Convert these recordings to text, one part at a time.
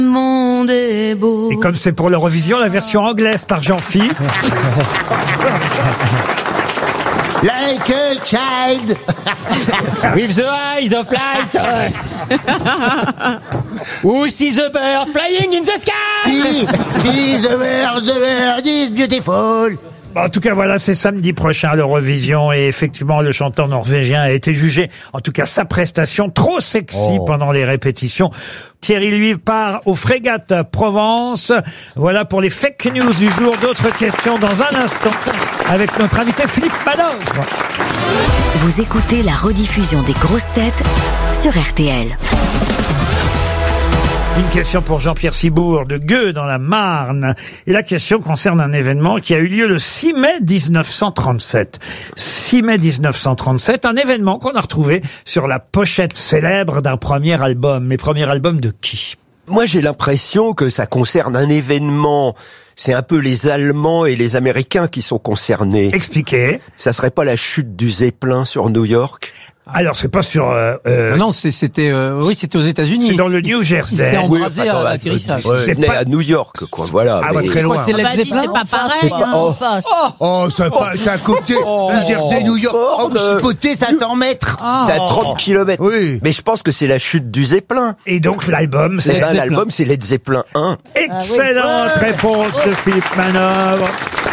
Monde est beau. Et comme c'est pour l'Eurovision, la version anglaise par Jean-Phi. Like a child. With the eyes of light. Who sees the bird flying in the sky? See the bird is beautiful. En tout cas, voilà, c'est samedi prochain l'Eurovision et effectivement, le chanteur norvégien a été jugé, en tout cas sa prestation, trop sexy pendant les répétitions. Thierry Luy part aux Frégates Provence. Voilà pour les fake news du jour. D'autres questions dans un instant avec notre invité Philippe Manœuvre. Vous écoutez la rediffusion des grosses têtes sur RTL. Une question pour Jean-Pierre Cibourg de Gueux dans la Marne. Et la question concerne un événement qui a eu lieu le 6 mai 1937. 6 mai 1937, un événement qu'on a retrouvé sur la pochette célèbre d'un premier album. Mais premier album de qui ? Moi, j'ai l'impression que ça concerne un événement. C'est un peu les Allemands et les Américains qui sont concernés. Expliquez. Ça serait pas la chute du Zeppelin sur New York ? Alors, c'est pas sur... Non, c'était aux États-Unis. C'est dans le New Jersey. Il s'est embrasé à l'atterrissage. C'est pas à New York, quoi. Voilà. Ah, bah, très loin. C'est Led Zeppelin. C'est pas pareil. C'est à côté. New Jersey, New York. Oh, vous chipotez, ça t'en mettre. C'est à 30 kilomètres. Oui. Mais je pense que c'est la chute du Zeppelin. Et donc, l'album, c'est... L'album, c'est Led Zeppelin 1. Excellente réponse de Philippe Manœuvre.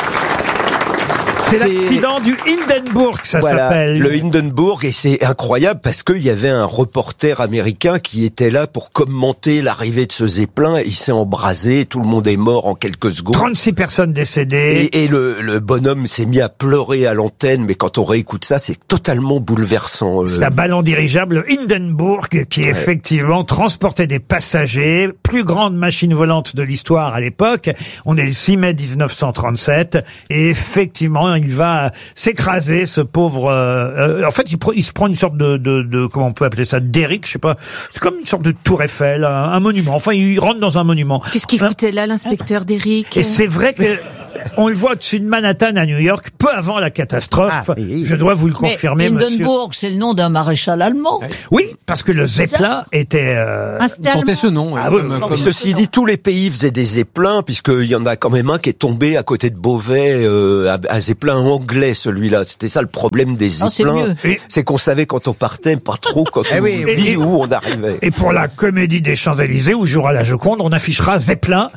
C'est l'accident du Hindenburg, ça s'appelle. Le Hindenburg, et c'est incroyable parce qu'il y avait un reporter américain qui était là pour commenter l'arrivée de ce Zeppelin. Il s'est embrasé, tout le monde est mort en quelques secondes. 36 personnes décédées. Et le bonhomme s'est mis à pleurer à l'antenne, mais quand on réécoute ça, c'est totalement bouleversant. C'est un ballon dirigeable Hindenburg qui effectivement transportait des passagers, plus grande machine volante de l'histoire à l'époque. On est le 6 mai 1937 et effectivement il va s'écraser, ce pauvre... en fait, il se prend une sorte de comment on peut appeler ça, derrick, je sais pas. C'est comme une sorte de tour Eiffel, un monument. Enfin, il rentre dans un monument. Qu'est-ce qu'il foutait là, l'inspecteur Derrick? Et c'est vrai que on le voit au-dessus de Manhattan à New York, peu avant la catastrophe. Oui. Je dois vous le confirmer, monsieur. Hindenburg, c'est le nom d'un maréchal allemand. Oui, parce que le Zeppelin était... Portait ce nom. Mais ceci dit, tous les pays faisaient des Zeppelins, puisqu'il y en a quand même un qui est tombé à côté de Beauvais, un Zeppelin anglais, celui-là. C'était ça le problème des Zeppelins. C'est qu'on savait quand on partait, pas trop quand on dit où on arrivait. Et pour la comédie des Champs-Élysées, où jouera la Joconde, on affichera Zeppelin.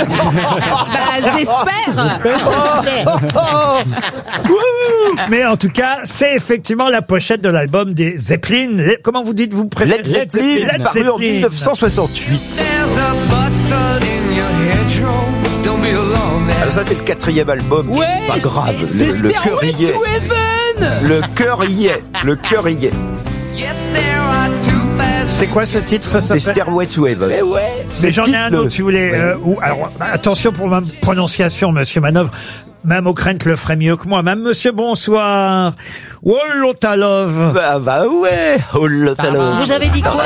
J'espère. Mais en tout cas, c'est effectivement la pochette de l'album des Zeppelin. Comment vous dites, vous préférez Led Zeppelin, paru en 1968. Alors ça, c'est le 4e album. Ouais, c'est pas grave. C'est Le cœur y est. Le cœur y est. Le cœur y est. C'est quoi ce titre? Ça C'est s'appelle Stairway to Heaven. Mais j'en ai un autre, si vous voulez. Alors, attention pour ma prononciation, monsieur Manœuvre. Même O'Krent le ferait mieux que moi. Même monsieur, bonsoir. Oh, Lotalov. Bah ouais. Oh, Lotalov. Vous avez dit quoi?